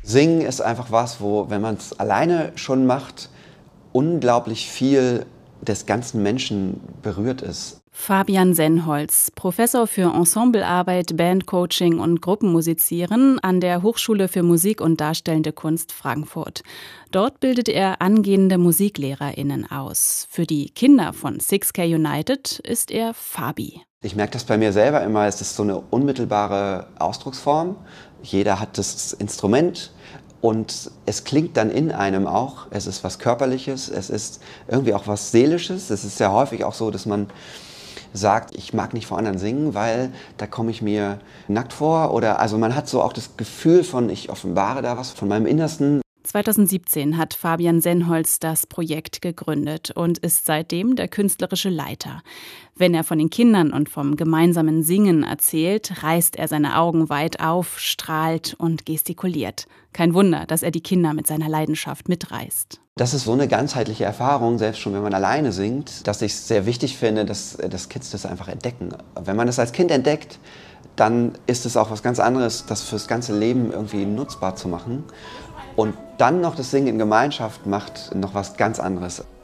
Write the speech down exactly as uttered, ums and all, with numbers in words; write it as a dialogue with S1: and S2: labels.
S1: Singen ist einfach was, wo, wenn man es alleine schon macht, unglaublich viel des ganzen Menschen berührt ist.
S2: Fabian Sennholz, Professor für Ensemblearbeit, Bandcoaching und Gruppenmusizieren an der Hochschule für Musik und Darstellende Kunst Frankfurt. Dort bildet er angehende MusiklehrerInnen aus. Für die Kinder von six K United ist er Fabi.
S1: Ich merke das bei mir selber immer, es ist so eine unmittelbare Ausdrucksform. Jeder hat das Instrument und es klingt dann in einem auch. Es ist was Körperliches, es ist irgendwie auch was Seelisches. Es ist sehr häufig auch so, dass man sagt, ich mag nicht vor anderen singen, weil da komme ich mir nackt vor. Oder also man hat so auch das Gefühl von, ich offenbare da was von meinem Innersten.
S2: zweitausendsiebzehn hat Fabian Sennholz das Projekt gegründet und ist seitdem der künstlerische Leiter. Wenn er von den Kindern und vom gemeinsamen Singen erzählt, reißt er seine Augen weit auf, strahlt und gestikuliert. Kein Wunder, dass er die Kinder mit seiner Leidenschaft mitreißt.
S1: Das ist so eine ganzheitliche Erfahrung, selbst schon wenn man alleine singt, dass ich es sehr wichtig finde, dass, dass Kids das einfach entdecken. Wenn man das als Kind entdeckt, dann ist es auch was ganz anderes, das fürs ganze Leben irgendwie nutzbar zu machen. Und dann noch das Singen in Gemeinschaft macht noch was ganz anderes.